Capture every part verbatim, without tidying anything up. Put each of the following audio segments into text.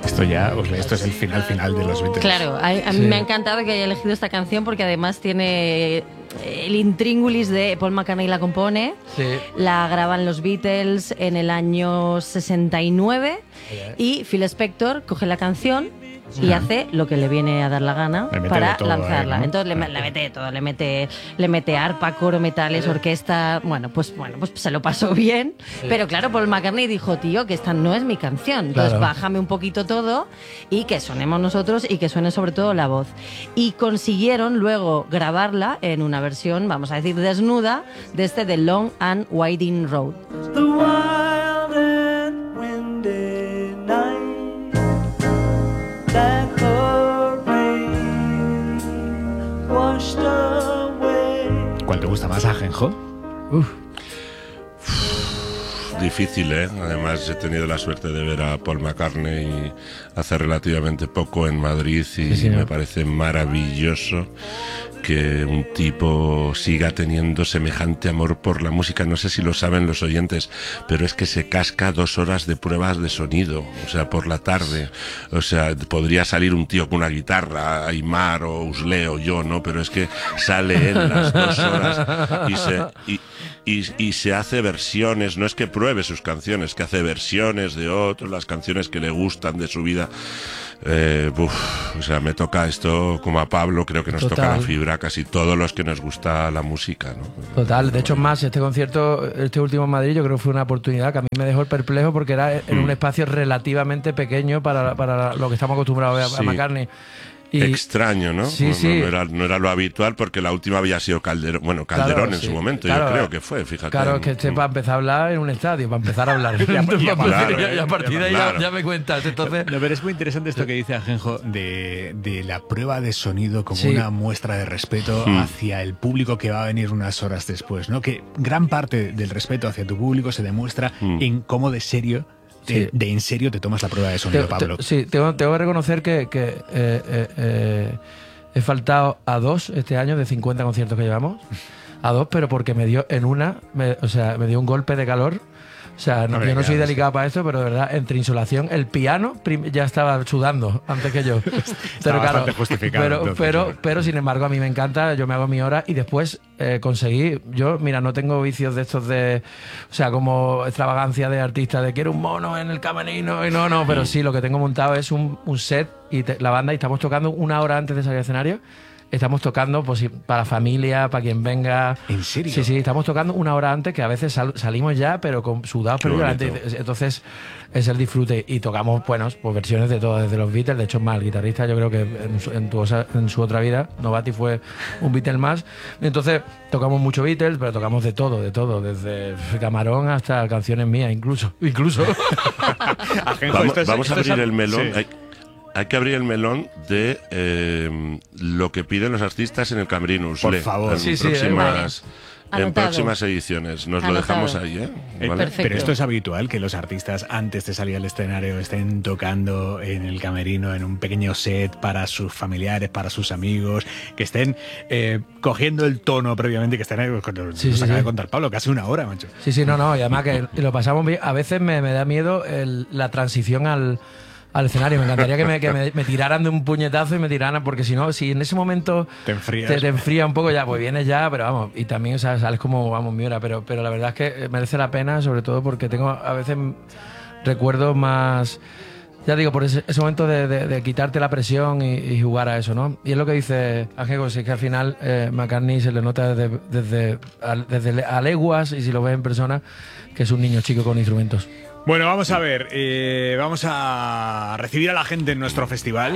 Esto ya, os esto es el final final de los Beatles. Claro, a, a mí Sí. me ha encantado que haya elegido esta canción porque además tiene el intríngulis de Paul McCartney la compone, Sí. la graban los Beatles en el año sesenta y nueve y Phil Spector coge la canción y hace lo que le viene a dar la gana Le mete para de todo, lanzarla. ¿eh, no? Entonces le, le mete de todo, le mete, le mete arpa, coro, metales, orquesta. Bueno, pues bueno, pues se lo pasó bien. Pero claro, Paul McCartney dijo, tío, que esta no es mi canción. Entonces Claro. bájame un poquito todo y que sonemos nosotros y que suene sobre todo la voz. Y consiguieron luego grabarla en una versión, vamos a decir, desnuda, de este The Long and Winding Road. The wild and windy night that the rain washed away. ¿Cuál te gusta más, Ajenjo? Difícil, ¿eh? Además he tenido la suerte de ver a Paul McCartney hace relativamente poco en Madrid y Sí, sí, ¿no? me parece maravilloso que un tipo siga teniendo semejante amor por la música. No sé si lo saben los oyentes, pero es que se casca dos horas de pruebas de sonido, o sea, por la tarde. O sea, podría salir un tío con una guitarra, Aymar o Uslé o yo, ¿no? Pero es que sale él las dos horas y se... Y, Y, y se hace versiones, no es que pruebe sus canciones, que hace versiones de otros, las canciones que le gustan de su vida. Eh, uf, o sea, me toca esto como a Pablo, creo que nos Total. toca la fibra a casi todos los que nos gusta la música, ¿no? Total, de hecho más, este concierto, este último en Madrid, yo creo que fue una oportunidad que a mí me dejó perplejo porque era en un espacio relativamente pequeño para, para lo que estamos acostumbrados a ver a Sí. McCartney. Y, Extraño, ¿no? Sí, no, sí. no era, no era lo habitual porque la última había sido Calderón, bueno, Calderón Claro, en sí. su momento, Claro, yo creo que fue, fíjate. Claro, es que este para empezar a hablar en un estadio, para empezar a hablar. Y a- y a- claro, y a partir de ahí claro. ya, ya me cuentas. Entonces, No, pero es muy interesante esto que dice Ajenjo de, de la prueba de sonido como Sí. una muestra de respeto Hmm. hacia el público que va a venir unas horas después, ¿no? Que gran parte del respeto hacia tu público se demuestra Hmm. en cómo de serio, Sí. de, de en serio te tomas la prueba de sonido, Te- Pablo. te- sí, tengo, tengo que reconocer que, que, eh, eh, eh, he faltado a dos este año de cincuenta conciertos que llevamos. A dos, pero porque me dio en una, me- o sea, me dio un golpe de calor. O sea, no- Hombre, yo no soy claro, delicado para esto, pero de verdad, entre insolación, el piano prim- ya estaba sudando antes que yo. Pero bastante justificado, Pero, entonces, pero, claro. pero, sin embargo, a mí me encanta, yo me hago mi hora y después eh, conseguí. Yo, mira, no tengo vicios de estos de. O sea, como extravagancia de artista, de quiero un mono en el camerino y no, no, pero sí, lo que tengo montado es un, un set y te- la banda y estamos tocando una hora antes de salir al escenario. Estamos tocando pues, sí, para la familia, para quien venga. ¿En serio? Sí, sí, estamos tocando una hora antes, que a veces sal- salimos ya, pero con sudados, Qué pero bonito. antes. Entonces, es el disfrute. Y tocamos, bueno, pues versiones de todo, desde los Beatles. De hecho, más el guitarrista, yo creo que en su, en tu osa- en su otra vida, Novati fue un Beatle más. Entonces, tocamos mucho Beatles, pero tocamos de todo, de todo, desde Camarón hasta canciones mías, incluso. Incluso. Ajenjo, Vamos, esto es- vamos a esto es abrir al- el melón. sí. Hay, hay que abrir el melón de eh, lo que piden los artistas en el camerino. Por Usle, favor. En Sí, sí, próximas, en Anotado. próximas ediciones. Nos lo Anotado. dejamos ahí, ¿eh? Eh, ¿Vale? Perfecto. Pero esto es habitual, que los artistas antes de salir al escenario estén tocando en el camerino, en un pequeño set para sus familiares, para sus amigos, que estén eh, cogiendo el tono previamente, que estén ahí, cuando Sí, nos sí, acaba sí. de contar Pablo, casi una hora, macho. Sí, sí, no, no, y además que lo pasamos bien. A veces me, me da miedo el- la transición al, al escenario. Me encantaría que, me, que me, me tiraran de un puñetazo y me tiraran, porque si no, si en ese momento Te enfrías. te, te enfría un poco, ya, pues vienes ya, pero vamos, y también o sea, sales como, vamos, mi hora, pero, pero la verdad es que merece la pena, sobre todo porque tengo a veces recuerdos más. Ya digo, por ese, ese momento de, de- de quitarte la presión y, y jugar a eso, ¿no? Y es lo que dice Ángel, es que al final eh, McCartney se le nota desde, desde, a, desde a leguas, y si lo ves en persona, que es un niño chico con instrumentos. Bueno, vamos a ver, eh, vamos a recibir a la gente en nuestro festival.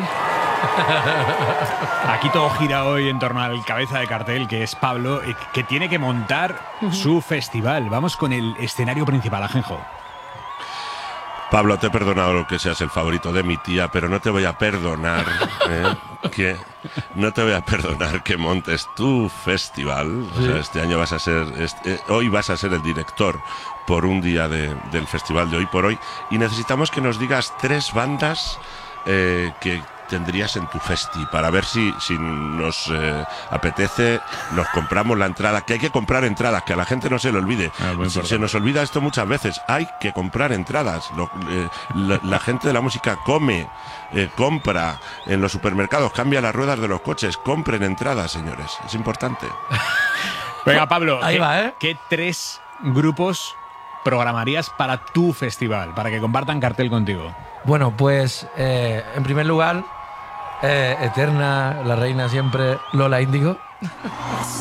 Aquí todo gira hoy en torno al cabeza de cartel, que es Pablo, eh, que tiene que montar su festival. Vamos con el escenario principal, Ajenjo. Pablo, te he perdonado que seas el favorito de mi tía, pero no te voy a perdonar ¿eh? que no te voy a perdonar que montes tu festival. O sea, este año vas a ser, este, eh, hoy vas a ser el director por un día de, del festival de Hoy por Hoy, y necesitamos que nos digas tres bandas eh, que tendrías en tu festi? Para ver si, si nos eh, apetece, nos compramos la entrada. Que hay que comprar entradas, que a la gente no se le olvide. Ah, muy se, se importante. nos olvida esto muchas veces. Hay que comprar entradas. Lo- eh, la, la gente de la música come, eh, compra en los supermercados, cambia las ruedas de los coches. Compren entradas, señores. Es importante. Venga, Pablo, Ahí ¿qué, va, ¿eh? ¿qué tres grupos programarías para tu festival? Para que compartan cartel contigo. Bueno, pues eh, en primer lugar, eh, eterna, la reina siempre, Lola Índigo.